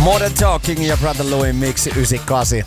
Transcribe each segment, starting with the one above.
Modern Talking ja Brother Louie miksi 98.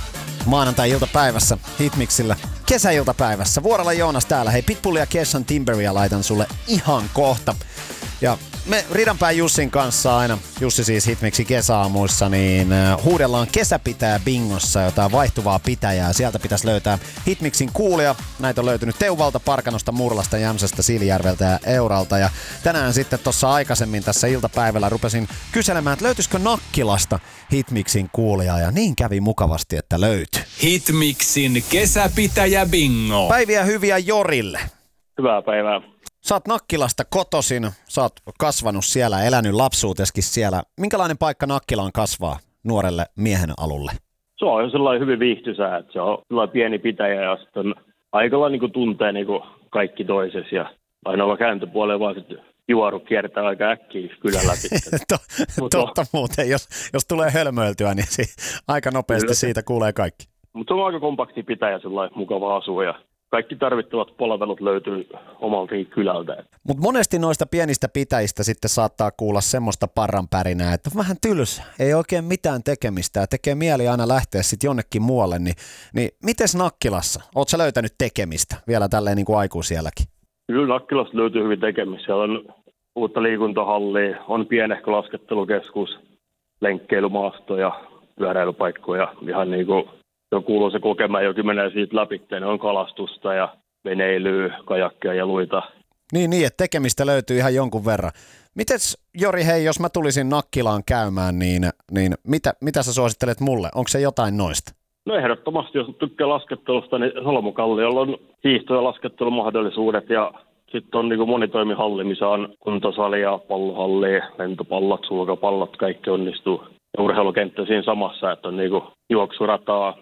Maanantai-iltapäivässä Hitmixillä. Kesäiltapäivässä. Vuorolla Joonas täällä. Hei, Pitbullia ja Keshan Timberia laitan sulle ihan kohta. Ja me Ridanpään Jussin kanssa aina, Jussi siis Hitmixin kesäaamuissa, niin huudellaan kesäpitäjä bingossa jotain vaihtuvaa pitäjää. Sieltä pitäisi löytää Hitmixin kuulia. Näitä on löytynyt Teuvalta, Parkanosta, Murlasta, Jämsästä, Siilijärveltä ja Euralta. Ja tänään sitten tuossa aikaisemmin tässä iltapäivällä rupesin kyselemään, että löytyisikö Nakkilasta Hitmixin kuulijaa. Ja niin kävi mukavasti, että löytyi. Hitmixin kesäpitäjä bingo. Päiviä hyviä Jorille. Hyvää päivää. Sä oot Nakkilasta kotoisin, sä oot kasvanut siellä, elänyt lapsuuteskin siellä. Minkälainen paikka Nakkilaan kasvaa nuorelle miehen alulle? Se on jo sellainen hyvin viihtyisää, että se on sellainen pieni pitäjä ja sitten aika niin tuntee niin kaikki toisessa ja ainoa kääntöpuolella vaan sitten juoru kiertää aika äkkiä kylällä läpi. Totta muuten, jos tulee hölmöiltyä, niin aika nopeasti kyllä siitä kuulee kaikki. Mutta se on aika kompakti pitäjä, sellainen mukava asua ja kaikki tarvittavat palvelut löytyy omalta kylältä. Mutta monesti noista pienistä pitäjistä sitten saattaa kuulla semmoista parranpärinää, että vähän tylsä, ei oikein mitään tekemistä ja tekee mieli aina lähteä sitten jonnekin muualle. Niin mites Nakkilassa? Ootko sä löytänyt tekemistä vielä tälleen niin kuin aikuisielläkin? Kyllä Nakkilasta löytyy hyvin tekemistä. Siellä on uutta liikuntahallia, on pienehkö laskettelukeskus, lenkkeilymasto ja pyöräilypaikkoja. Ihan niin kuin jo kuuluu se kokemaan, jokin menee siitä läpi, ne on kalastusta ja veneilyä, kajakkia ja luita. Niin, että tekemistä löytyy ihan jonkun verran. Mites Jori, hei, jos mä tulisin Nakkilaan käymään, niin mitä sä suosittelet mulle? Onko se jotain noista? No ehdottomasti, jos tykkää laskettelusta, niin Solmukalliolla on hiihto- ja laskettelumahdollisuudet ja sitten on niin monitoimihalli, missä on kuntosalia, pallohalli, lentopallot, sulkapallot, kaikki onnistuu. Ja urheilukenttä siinä samassa, että on niin juoksurataa,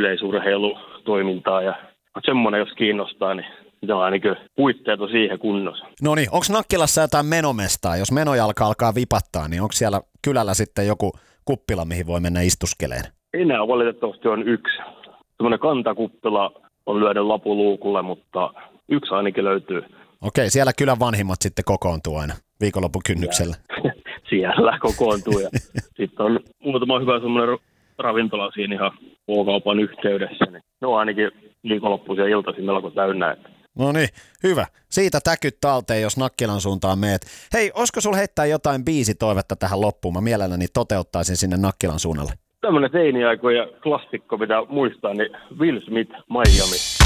yleisurheilutoimintaa ja semmoinen, jos kiinnostaa, niin se on ainakin puitteet on siihen kunnossa. No niin, onko Nakkilassa jotain menomestaa? Jos menojalka alkaa vipattaa, niin onko siellä kylällä sitten joku kuppila, mihin voi mennä istuskeleen? Enää valitettavasti on yksi. Semmoinen kantakuppila on lyöden lapuluukulle, mutta yksi ainakin löytyy. Okei, siellä kylän vanhimmat sitten kokoontuu aina viikonlopun kynnyksellä. Siellä kokoontuu ja sitten on muutama hyvä semmoinen ravintola siinä ihan K-kaupan yhteydessä. Niin ne on ainakin viikonloppuisia iltaisin melko täynnä. No niin, hyvä. Siitä täkyt talteen, jos Nakkilan suuntaan meet. Hei, olisiko sulla heittää jotain biisitoivetta tähän loppuun? Mä mielelläni toteuttaisin sinne Nakkilan suunnalle. Tämmöinen teiniaikoja klassikko, mitä muistaa, niin Will Smith, Miami.